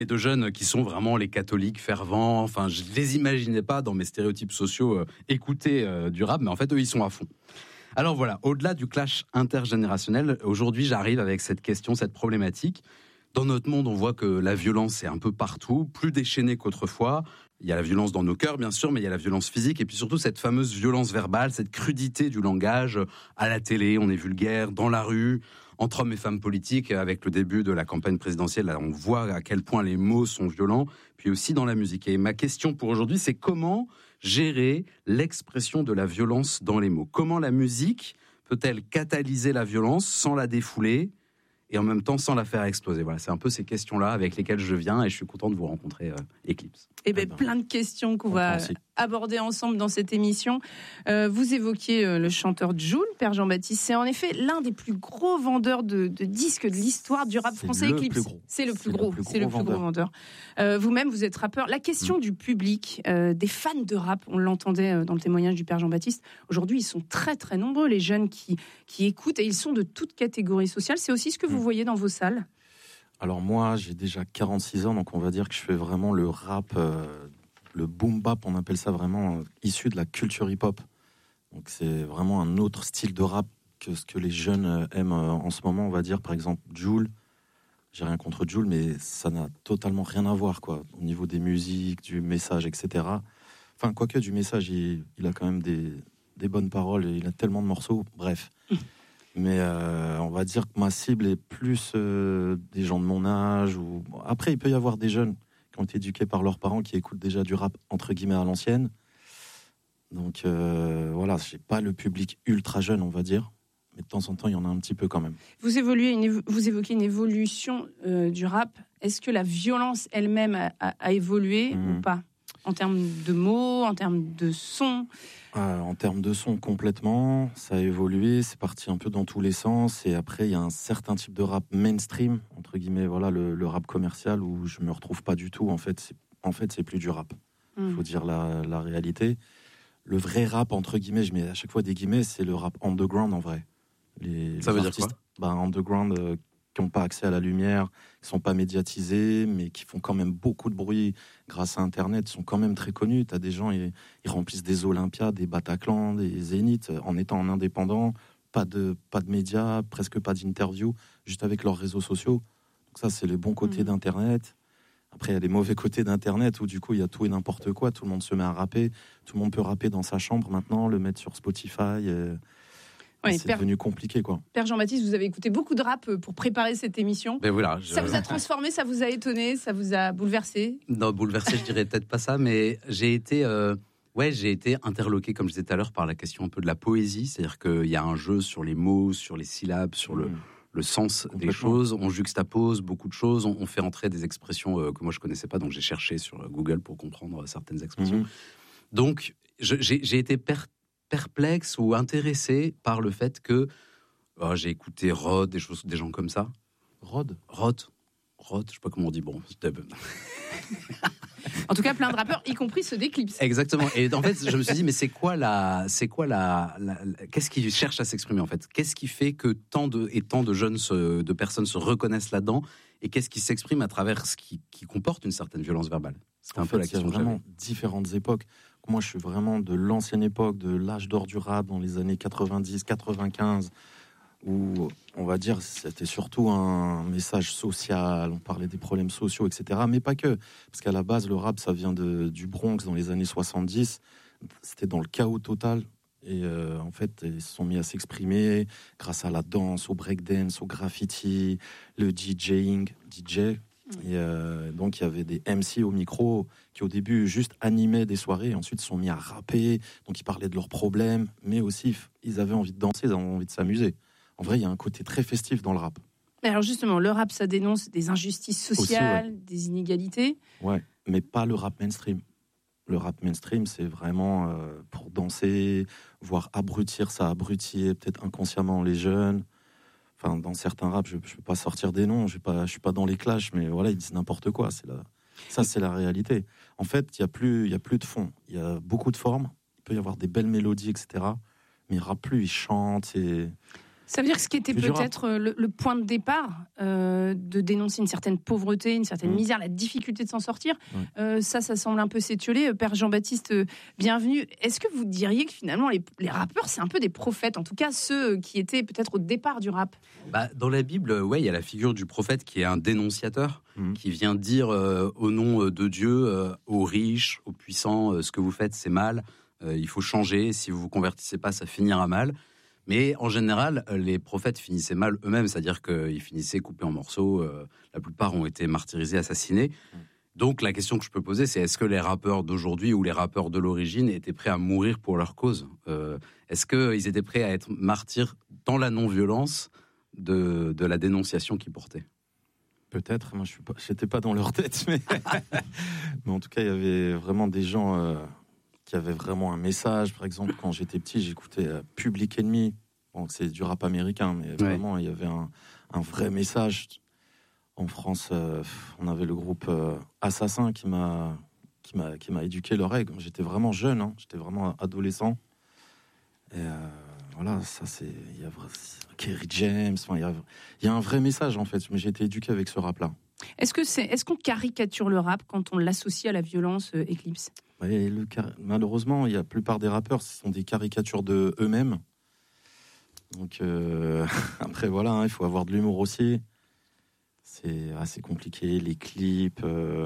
Et de jeunes qui sont vraiment les catholiques fervents. Enfin, je les imaginais pas dans mes stéréotypes sociaux écouter du rap, mais en fait, eux, ils sont à fond. Alors voilà, au-delà du clash intergénérationnel, aujourd'hui, j'arrive avec cette question, cette problématique. Dans notre monde, on voit que la violence est un peu partout, plus déchaînée qu'autrefois. Il y a la violence dans nos cœurs, bien sûr, mais il y a la violence physique et puis surtout cette fameuse violence verbale, cette crudité du langage. À la télé, on est vulgaire, dans la rue, entre hommes et femmes politiques. Avec le début de la campagne présidentielle, là, on voit à quel point les mots sont violents, puis aussi dans la musique. Et ma question pour aujourd'hui, c'est comment gérer l'expression de la violence dans les mots ? Comment la musique peut-elle catalyser la violence sans la défouler ? Et en même temps sans la faire exploser. Voilà, c'est un peu ces questions-là avec lesquelles je viens et je suis content de vous rencontrer, Eclipse. Eh bien, plein de questions qu'on va aborder ensemble dans cette émission. Vous évoquiez le chanteur Jul, Père Jean-Baptiste. C'est en effet l'un des plus gros vendeurs de disques de l'histoire du rap français. Eclipse. C'est le plus gros vendeur. Vous-même, vous êtes rappeur. La question du public, des fans de rap, on l'entendait dans le témoignage du Père Jean-Baptiste. Aujourd'hui, ils sont très très nombreux, les jeunes qui écoutent, et ils sont de toutes catégories sociales. C'est aussi ce que vous voyez dans vos salles? Alors moi, j'ai déjà 46 ans, donc on va dire que je fais vraiment le rap, le boom bap, on appelle ça vraiment, issu de la culture hip-hop. Donc c'est vraiment un autre style de rap que ce que les jeunes aiment en ce moment, on va dire. Par exemple, Jul, j'ai rien contre Jul, mais ça n'a totalement rien à voir, quoi, au niveau des musiques, du message, etc. Enfin, quoique du message, il a quand même des bonnes paroles, et il a tellement de morceaux, bref. Mais on va dire que ma cible est plus des gens de mon âge. Après, il peut y avoir des jeunes qui ont été éduqués par leurs parents, qui écoutent déjà du rap, entre guillemets, à l'ancienne. Donc voilà, j'ai pas le public ultra jeune, on va dire. Mais de temps en temps, il y en a un petit peu quand même. Vous évoquez une évolution du rap. Est-ce que la violence elle-même a évolué ou pas ? En termes de mots, en termes de son ? En termes de son, complètement. Ça a évolué, c'est parti un peu dans tous les sens. Et après, il y a un certain type de rap mainstream, entre guillemets, voilà, le rap commercial, où je me retrouve pas du tout. En fait, c'est plus du rap. Il faut dire la réalité. Le vrai rap, entre guillemets, je mets à chaque fois des guillemets, c'est le rap underground, en vrai. Ça veut dire quoi ? Underground, qui n'ont pas accès à la lumière, qui sont pas médiatisés, mais qui font quand même beaucoup de bruit grâce à Internet, sont quand même très connus. T'as des gens, ils remplissent des Olympiades, des Bataclan, des Zéniths, en étant en indépendant, pas de médias, presque pas d'interviews, juste avec leurs réseaux sociaux. Donc ça, c'est les bons côtés d'Internet. Après, il y a les mauvais côtés d'Internet, où du coup, il y a tout et n'importe quoi. Tout le monde se met à rapper. Tout le monde peut rapper dans sa chambre maintenant, le mettre sur Spotify. Ouais, c'est devenu compliqué, quoi. Père Jean-Baptiste, vous avez écouté beaucoup de rap pour préparer cette émission. Mais voilà, Ça vous a transformé, ça vous a étonné, ça vous a bouleversé ? Non, bouleversé, je dirais peut-être pas ça, mais j'ai été interloqué, comme je disais tout à l'heure, par la question un peu de la poésie. C'est-à-dire qu'il y a un jeu sur les mots, sur les syllabes, sur le sens des choses. On juxtapose beaucoup de choses. On fait entrer des expressions que moi je connaissais pas, donc j'ai cherché sur Google pour comprendre certaines expressions. Donc, j'ai été perplexe ou intéressé par le fait que j'ai écouté Rod, des gens comme ça. Rod, je sais pas comment on dit. Bon, en tout cas, plein de rappeurs, y compris ceux d'Eclipse. Exactement. Et en fait, je me suis dit, mais c'est quoi qu'est-ce qui cherche à s'exprimer en fait ? Qu'est-ce qui fait que tant de jeunes, de personnes se reconnaissent là-dedans ? Et qu'est-ce qui s'exprime à travers ce qui comporte une certaine violence verbale ? C'est un peu la question. Il y a vraiment différentes époques. Moi, je suis vraiment de l'ancienne époque, de l'âge d'or du rap, dans les années 90, 95, où, on va dire, c'était surtout un message social, on parlait des problèmes sociaux, etc. Mais pas que, parce qu'à la base, le rap, ça vient du Bronx dans les années 70. C'était dans le chaos total. Et en fait, ils se sont mis à s'exprimer grâce à la danse, au breakdance, au graffiti, le DJ. Et donc il y avait des MC au micro qui au début juste animaient des soirées et ensuite se sont mis à rapper, donc ils parlaient de leurs problèmes, mais aussi ils avaient envie de danser, ils avaient envie de s'amuser. En vrai, il y a un côté très festif dans le rap. Mais alors justement, le rap, ça dénonce des injustices sociales, aussi, des inégalités. Ouais, mais pas le rap mainstream. Le rap mainstream, c'est vraiment pour danser, voire abrutir, ça abrutit peut-être inconsciemment les jeunes. Enfin, dans certains raps, je ne peux pas sortir des noms, je suis pas dans les clashs, mais voilà, ils disent n'importe quoi. Ça, c'est la réalité. En fait, il y a plus de fond. Il y a beaucoup de formes. Il peut y avoir des belles mélodies, etc. Mais ils rappent plus, ils chantent. Ça veut dire que ce qui était peut-être le point de départ, de dénoncer une certaine pauvreté, une certaine misère, la difficulté de s'en sortir, ça semble un peu s'étioler. Père Jean-Baptiste, bienvenue. Est-ce que vous diriez que finalement les rappeurs, c'est un peu des prophètes, en tout cas ceux qui étaient peut-être au départ du rap? Dans la Bible, il y a la figure du prophète qui est un dénonciateur, qui vient dire au nom de Dieu aux riches, aux puissants, ce que vous faites, c'est mal, il faut changer, si vous vous convertissez pas, ça finira mal. Mais en général, les prophètes finissaient mal eux-mêmes, c'est-à-dire qu'ils finissaient coupés en morceaux. La plupart ont été martyrisés, assassinés. Donc la question que je peux poser, c'est est-ce que les rappeurs d'aujourd'hui ou les rappeurs de l'origine étaient prêts à mourir pour leur cause ? Est-ce qu'ils étaient prêts à être martyrs dans la non-violence de la dénonciation qu'ils portaient ? Peut-être, moi j'étais pas dans leur tête, mais en tout cas il y avait vraiment des gens qui avaient vraiment un message. Par exemple, quand j'étais petit, j'écoutais Public Enemy. Bon, c'est du rap américain, mais vraiment il y avait un vrai message. En France, on avait le groupe Assassin qui m'a éduqué l'oreille. J'étais vraiment jeune, j'étais vraiment adolescent. Et voilà, ça c'est. Il y a Kerry James. Il y a un vrai message en fait. Mais j'ai été éduqué avec ce rap-là. Est-ce qu'on caricature le rap quand on l'associe à la violence, Eclipse ? Ouais, malheureusement, la plupart des rappeurs, ce sont des caricatures de eux-mêmes. Donc après voilà, il faut avoir de l'humour aussi. C'est assez compliqué, les clips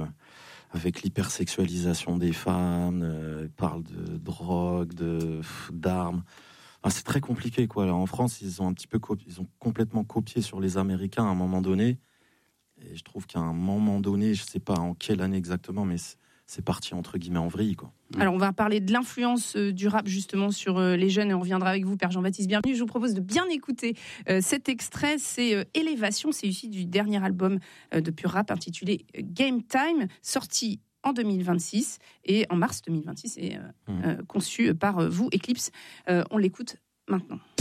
avec l'hypersexualisation des femmes, ils parlent de drogue, d'armes. C'est très compliqué quoi. Là, en France, ils ont complètement copié sur les Américains à un moment donné. Et je trouve qu'à un moment donné, je sais pas en quelle année exactement, mais c'est parti entre guillemets en vrille quoi. Alors on va parler de l'influence du rap justement sur les jeunes et on reviendra avec vous, Père Jean-Baptiste. Bienvenue. Je vous propose de bien écouter cet extrait. C'est Élévation, c'est issu du dernier album de Pur Rap intitulé Game Time, sorti en 2026 et en mars 2026 et conçu par vous, Eclipse. On l'écoute maintenant.